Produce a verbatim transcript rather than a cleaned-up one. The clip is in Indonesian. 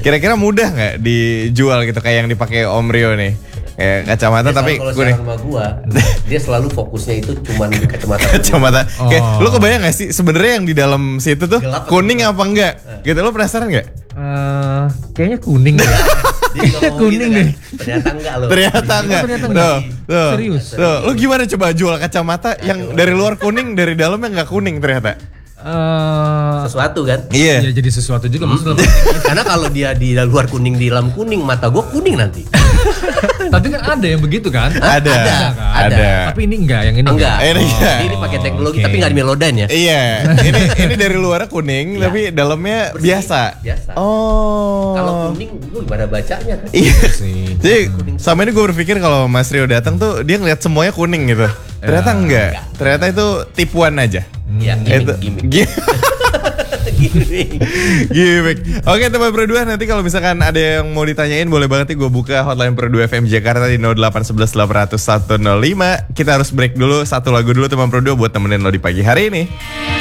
Kira-kira mudah nggak dijual gitu kayak yang dipakai Om Rio nih? Kayak kacamata ya, tapi kalau kuning. sama gua, dia selalu fokusnya itu cuman di kacamata. Kacamata. Oh. Kayak lu kebayang gak sih sebenarnya yang di dalam situ tuh Gelap kuning apa apa enggak? Gitu lu penasaran nggak? Uh, kayaknya kuning deh. Dia juga ngomong Kuning gitu deh. kan. Ternyata enggak loh. Ternyata enggak. Ternyata Tuh, enggak. tuh, Serius? tuh. Lu gimana coba jual kacamata yang dari luar kuning, dari dalamnya nggak kuning ternyata? Uh, Sesuatu kan? Iya. Ya jadi sesuatu juga maksudnya. Karena kalau dia di luar kuning, di dalam kuning, mata gua kuning nanti. Tapi kan ada yang begitu kan? Ada, Ada, kan? ada. Tapi ini enggak, yang ini Enggak. Ini Oh, enggak. ini pakai teknologi oke. tapi enggak di Melodyne ya. Iya, ini ini dari luarnya kuning, Iya. tapi dalamnya Bersih. biasa. Biasa. Oh. Kalau kuning, lu gimana bacanya kan? Iya. sih. Jadi sama ini gue berpikir kalau Mas Rio datang tuh dia ngeliat semuanya kuning gitu. Ternyata enggak. Ternyata itu tipuan aja. Ya, Itu gimmick, gimmick. Gi- Gimmick. Gimmick. Oke teman Pro dua, nanti kalau misalkan ada yang mau ditanyain boleh banget nih gue buka hotline Pro dua F M Jakarta di nol delapan satu satu delapan nol satu nol lima. Kita harus break dulu, satu lagu dulu teman Pro dua buat temenin lo di pagi hari ini.